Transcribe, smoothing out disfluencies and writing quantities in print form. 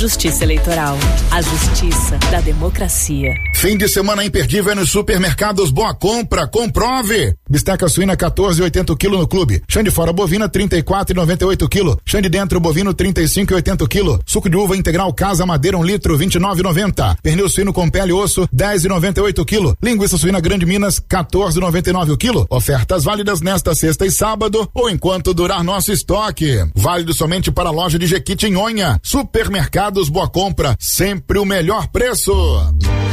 Justiça Eleitoral. A justiça da democracia. Fim de semana imperdível nos supermercados Boa Compra. Comprove. Bisteca suína 14,80 kg no clube. Chã de fora bovina 34,98 kg. Chã de dentro bovino 35,80 kg. Suco de uva integral Casa Madeira 1 litro 29,90. Pernil suíno com pele e osso 10,98 kg. Linguiça suína Grande Minas 14,99 o quilo. Ofertas válidas nesta sexta e sábado ou enquanto durar nosso estoque. Válido somente para a loja de Jequitinhonha. Supermercados Boa Compra, sempre o melhor preço.